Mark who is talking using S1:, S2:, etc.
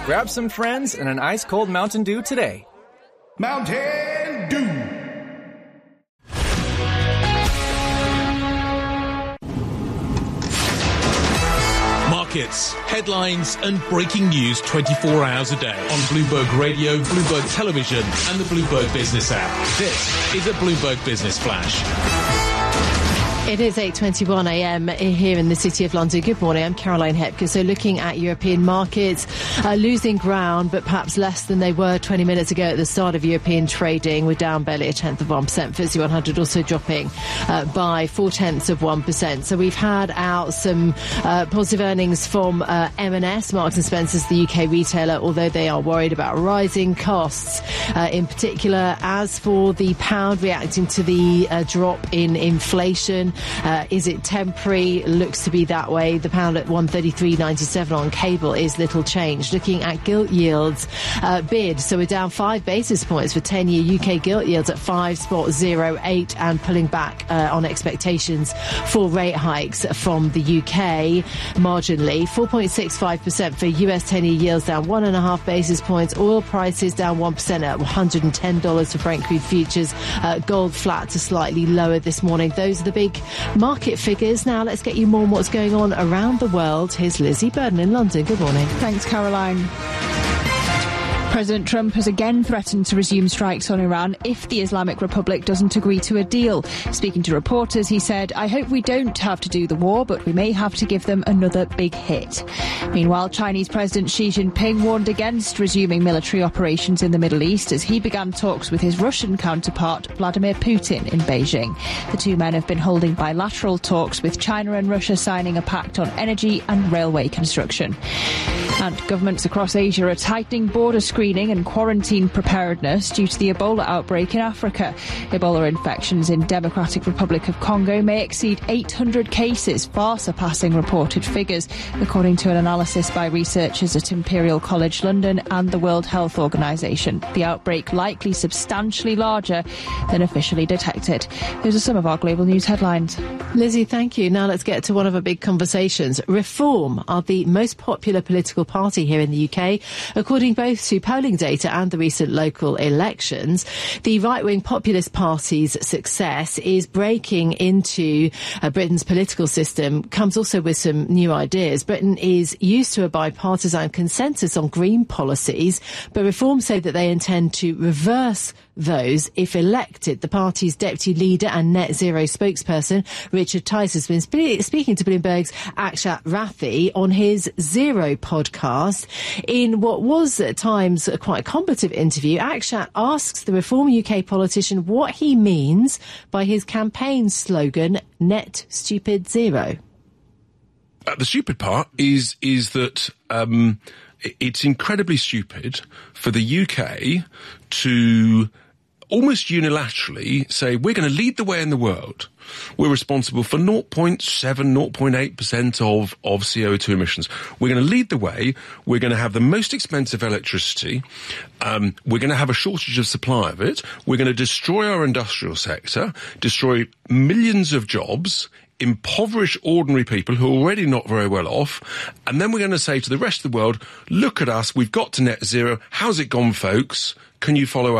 S1: Grab some friends and an ice-cold Mountain Dew today.
S2: Mountain Dew.
S3: Markets, headlines and breaking news 24 hours a day on Bloomberg Radio, Bloomberg Television and the Bloomberg Business app. This is a Bloomberg Business Flash.
S4: It is 8:21 a.m. here in the City of London. Good morning, I'm Caroline Hepker. So looking at European markets, losing ground, but perhaps less than they were 20 minutes ago at the start of European trading. We're down barely 1/10%. FTSE 100 also dropping by 0.4%. So we've had out some positive earnings from M&S, Marks & Spencer's, the UK retailer, although they are worried about rising costs in particular. As for the pound reacting to the drop in inflation, is it temporary? Looks to be that way. The pound at 133.97 on cable is little change. Looking at gilt yields bid, so we're down 5 basis points for 10-year UK gilt yields at 5.08 and pulling back on expectations for rate hikes from the UK marginally. 4.65% for US 10-year yields, down 1.5 basis points. Oil prices down 1% at $110 for Brent crude futures. Gold flat to slightly lower this morning. Those are the big market figures. Now let's get you more on what's going on around the world. Here's Lizzie Burden in London. Good morning.
S5: Thanks, Caroline. President Trump has again threatened to resume strikes on Iran if the Islamic Republic doesn't agree to a deal. Speaking to reporters, he said, "I hope we don't have to do the war, but we may have to give them another big hit." Meanwhile, Chinese President Xi Jinping warned against resuming military operations in the Middle East as he began talks with his Russian counterpart, Vladimir Putin, in Beijing. The two men have been holding bilateral talks, with China and Russia signing a pact on energy and railway construction. And governments across Asia are tightening border screening and quarantine preparedness due to the Ebola outbreak in Africa. Ebola infections in Democratic Republic of Congo may exceed 800 cases, far surpassing reported figures, according to an analysis by researchers at Imperial College London and the World Health Organization. The outbreak likely substantially larger than officially detected. Those are some of our global news headlines.
S4: Lizzie, thank you. Now let's get to one of our big conversations. Reform are the most popular political party here in the UK, according both to polling data and the recent local elections. The right-wing populist party's success is breaking into Britain's political system, comes also with some new ideas. Britain is used to a bipartisan consensus on green policies, but Reform say that they intend to reverse those if elected. The party's deputy leader and net zero spokesperson, Richard Tice, has been speaking to Bloomberg's Akshat Rathi on his Zero podcast. In what was at times a quite combative interview, Akshat asks the Reform UK politician what he means by his campaign slogan, Net Stupid Zero.
S6: The stupid part is that it's incredibly stupid for the UK to almost unilaterally say, we're going to lead the way in the world. We're responsible for 0.7, 0.8% of CO2 emissions. We're going to lead the way. We're going to have the most expensive electricity. We're going to have a shortage of supply of it. We're going to destroy our industrial sector, destroy millions of jobs, impoverish ordinary people who are already not very well off. And then we're going to say to the rest of the world, look at us, we've got to net zero. How's it gone, folks? Can you follow